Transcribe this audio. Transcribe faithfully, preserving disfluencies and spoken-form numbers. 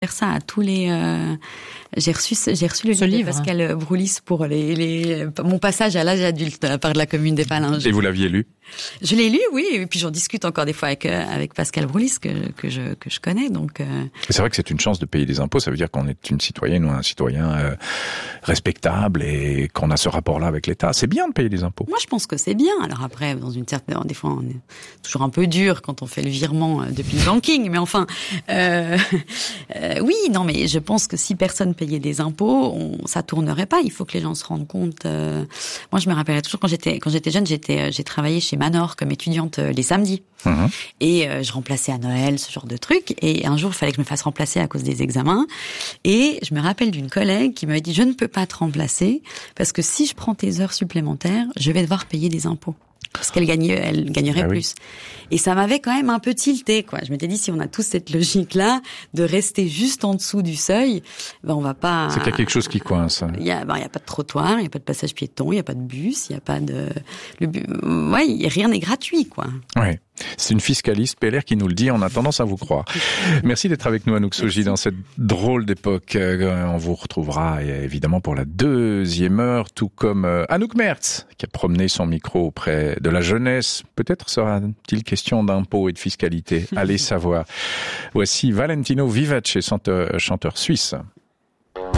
faire ça à tous les... Euh, j'ai reçu j'ai reçu le Ce livre, livre de Pascal Broulis pour les, les mon passage à l'âge adulte de la part de la commune des Palinges. Et vous l'aviez lu? Je l'ai lu, oui, et puis j'en discute encore des fois avec euh, avec Pascal Broulis que que je que je connais, donc. Euh... Et c'est vrai que c'est une chance de payer des impôts. Ça veut dire qu'on est une citoyenne ou un citoyen euh, respectable et qu'on a ce rapport-là avec l'État. C'est bien de payer des impôts. Moi, je pense que c'est bien. Alors après, dans une certaine, des fois, on est toujours un peu dur quand on fait le virement depuis le banking, mais enfin, euh, euh, oui, non, mais je pense que si personne payait des impôts, on, ça tournerait pas. Il faut que les gens se rendent compte. Euh... Moi, je me rappellerai toujours quand j'étais quand j'étais jeune, j'étais j'ai travaillé chez Manor comme étudiante les samedis. Mmh. Et euh, je remplaçais à Noël, ce genre de trucs. Et un jour, il fallait que je me fasse remplacer à cause des examens. Et je me rappelle d'une collègue qui m'avait dit « Je ne peux pas te remplacer parce que si je prends tes heures supplémentaires, je vais devoir payer des impôts. » Parce qu'elle gagnait, elle gagnerait ah plus. Oui. Et ça m'avait quand même un peu tilté, quoi. Je m'étais dit, si on a tous cette logique-là, de rester juste en dessous du seuil, ben, on va pas... C'est qu'il y a quelque chose qui coince. Il y a, ben, il y a pas de trottoir, il y a pas de passage piéton, il y a pas de bus, il y a pas de... Le... Ouais, rien n'est gratuit, quoi. Ouais. C'est une fiscaliste P L R qui nous le dit, on a tendance à vous croire. Merci d'être avec nous, Anouk Soji, dans cette drôle d'époque. On vous retrouvera évidemment pour la deuxième heure, tout comme Anouk Merz, qui a promené son micro auprès de la jeunesse. Peut-être sera-t-il question d'impôts et de fiscalité. Allez savoir. Voici Valentino Vivace, chanteur, chanteur suisse.